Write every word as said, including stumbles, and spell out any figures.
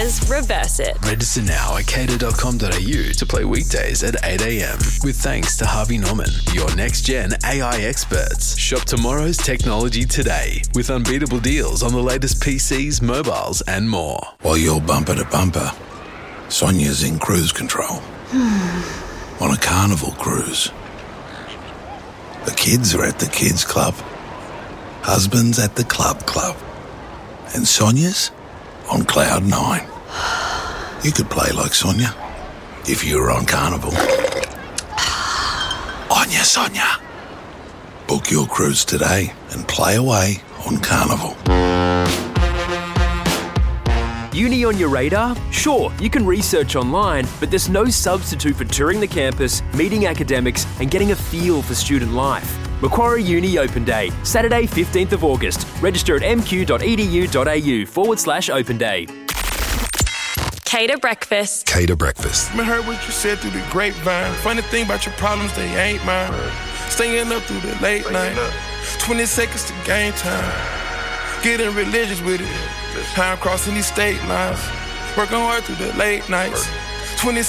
says reverse it. Register now at cater dot com dot a u to play weekdays at eight a.m. with thanks to Harvey Norman, your next-gen A I experts. Shop tomorrow's technology today with unbeatable deals on the latest P Cs, mobiles and more. While you're bumper to bumper, Sonia's in cruise control. On a Carnival cruise. The kids are at the kids club. Husband's at the club club. And Sonia's on cloud nine. You could play like Sonia if you were on Carnival. Onya Sonia. Book your cruise today and play away on Carnival. Uni on your radar? Sure, you can research online, but there's no substitute for touring the campus, meeting academics, and getting a feel for student life. Macquarie Uni Open Day, Saturday fifteenth of August. Register at mq.edu.au forward slash open day. Cater Breakfast. Cater Breakfast. I heard what you said through the grapevine. Funny thing about your problems, they ain't mine. Staying up through the late night. twenty seconds to game time. Getting religious with it. Time crossing these state lines. Working hard through the late nights. twenty